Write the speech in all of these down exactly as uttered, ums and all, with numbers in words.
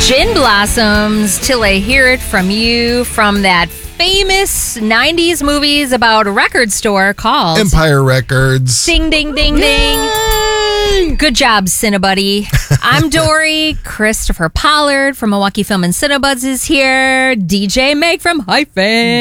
Gin Blossoms, Till I Hear It From You, from that famous nineties movies about a record store called Empire Records. Ding, ding, ding, ding. Good job, Cinebuddy. I'm Dory. Christopher Pollard from Milwaukee Film and Cinebuds is here. D J Meg from Hyphen.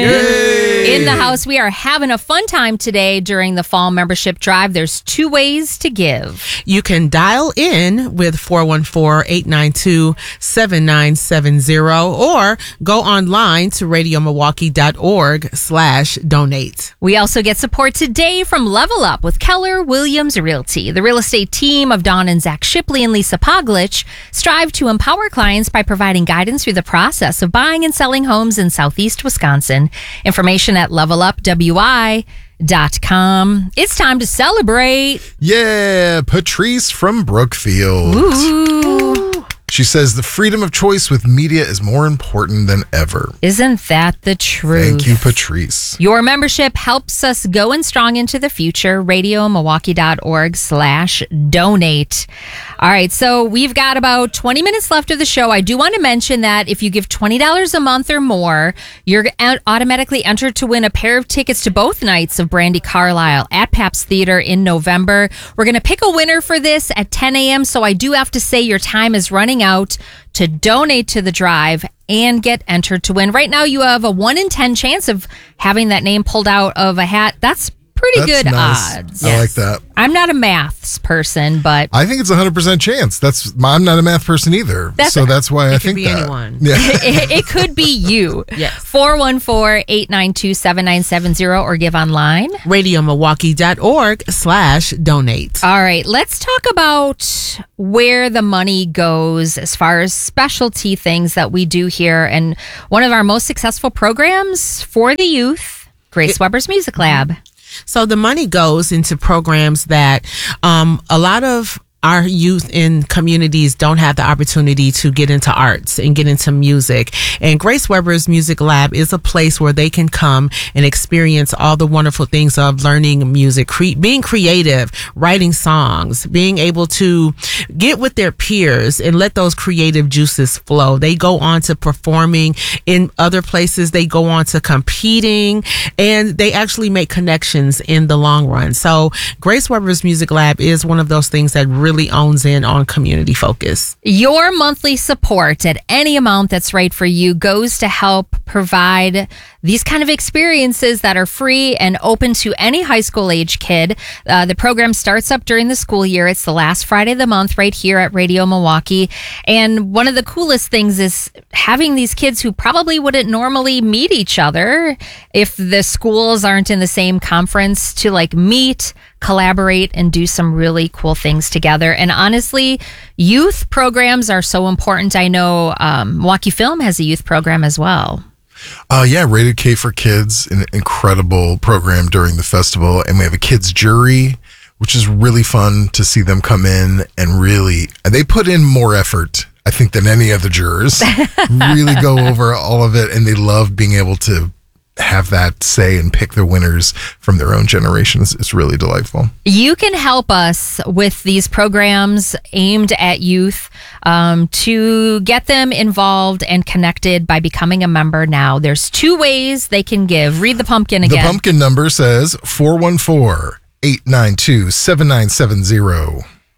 Yay. In the house. We are having a fun time today during the fall membership drive. There's two ways to give. You can dial in with four one four, eight nine two, seven nine seven zero or go online to radio milwaukee dot org slash donate. We also get support today from Level Up with Keller Williams Realty. The real estate team of Dawn and Zach Shipley and Lisa Poglich strive to empower clients by providing guidance through the process of buying and selling homes in Southeast Wisconsin. Information at level up w i dot com. It's time to celebrate. Yeah, Patrice from Brookfield. Ooh. She says the freedom of choice with media is more important than ever. Isn't that the truth? Thank you, Patrice. Your membership helps us go in strong into the future. radio milwaukee dot org slash donate. All right, so we've got about twenty minutes left of the show. I do want to mention that if you give twenty dollars a month or more, you're automatically entered to win a pair of tickets to both nights of Brandy Carlisle at Pabst Theater in November. We're going to pick a winner for this at ten a.m., so I do have to say your time is running out to donate to the drive and get entered to win. Right now, you have a one in ten chance of having that name pulled out of a hat. That's pretty That's good nice. odds. I like that. I'm not a maths person, but I think it's a one hundred percent chance. That's I'm not a math person either. That's so that's why I It think could be that. anyone. Yeah. it, it could be you. Yes. four one four, eight nine two, seven nine seven zero or give online. radio milwaukee dot org slash donate. All right, let's talk about where the money goes as far as specialty things that we do here. And one of our most successful programs for the youth, Grace Weber's Music Lab. So the money goes into programs that um, a lot of our youth in communities don't have the opportunity to get into arts and get into music. And Grace Weber's Music Lab is a place where they can come and experience all the wonderful things of learning music, cre- being creative, writing songs, being able to get with their peers and let those creative juices flow. They go on to performing in other places. They go on to competing, and they actually make connections in the long run. So Grace Weber's Music Lab is one of those things that really owns in on community focus. Your monthly support at any amount that's right for you goes to help provide these kind of experiences that are free and open to any high school age kid. Uh, the program starts up during the school year. It's the last Friday of the month right here at Radio Milwaukee. And one of the coolest things is having these kids who probably wouldn't normally meet each other if the schools aren't in the same conference to like meet, collaborate, and do some really cool things together. And honestly, youth programs are so important. I know um, Milwaukee Film has a youth program as well. Uh, yeah, Rated K for Kids, an incredible program during the festival. And we have a kids jury, which is really fun to see them come in and really, they put in more effort, I think, than any of the jurors. Really go over all of it, and they love being able to have that say and pick the winners from their own generations. It's really delightful. You can help us with these programs aimed at youth um, to get them involved and connected by becoming a member now. There's two ways they can give. Read the pumpkin again. The pumpkin number says four one four, eight nine two, seven nine seven zero.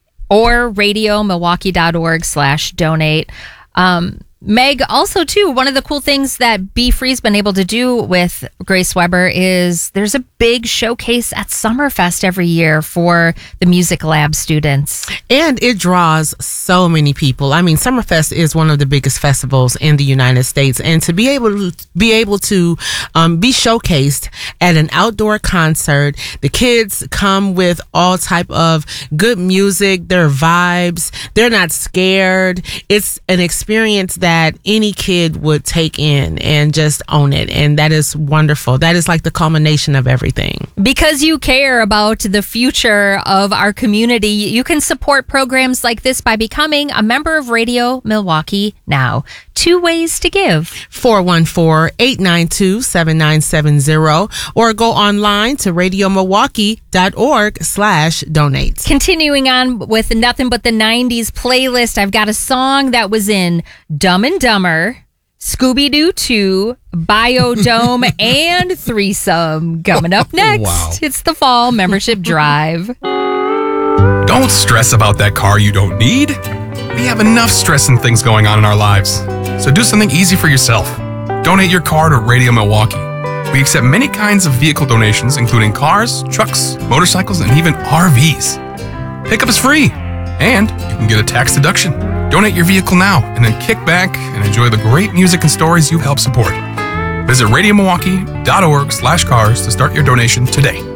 Or radio milwaukee dot org slash donate. Um, Meg, also, too, one of the cool things that Be Free's been able to do with Grace Weber is there's a big showcase at Summerfest every year for the Music Lab students. And it draws so many people. I mean, Summerfest is one of the biggest festivals in the United States. And to be able to be able to um, be showcased at an outdoor concert, the kids come with all type of good music, their vibes. They're not scared. It's an experience that that any kid would take in and just own it. And that is wonderful. That is like the culmination of everything. Because you care about the future of our community, you can support programs like this by becoming a member of Radio Milwaukee now. Two ways to give. four one four, eight nine two, seven nine seven zero or go online to radio milwaukee dot org slash donate. Continuing on with Nothing But the nineties playlist, I've got a song that was in Dumb Dumb and Dumber, Scooby-Doo two, Biodome, and Threesome. Coming up next, Wow. It's the fall membership drive. Don't stress about that car you don't need. We have enough stress and things going on in our lives. So do something easy for yourself. Donate your car to Radio Milwaukee. We accept many kinds of vehicle donations, including cars, trucks, motorcycles, and even R Vs. Pickup is free, and you can get a tax deduction. Donate your vehicle now, and then kick back and enjoy the great music and stories you help support. Visit radio milwaukee dot org slash cars to start your donation today.